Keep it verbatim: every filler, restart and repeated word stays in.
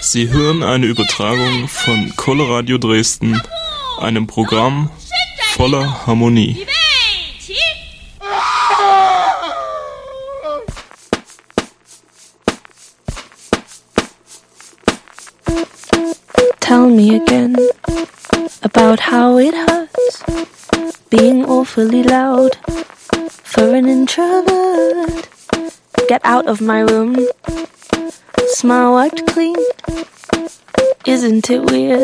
Sie hören eine Übertragung von Coloradio Dresden, einem Programm voller Harmonie. Tell me again about how it hurts being awfully loud for an introvert. Get out of my room. Smile wiped clean. Isn't it weird?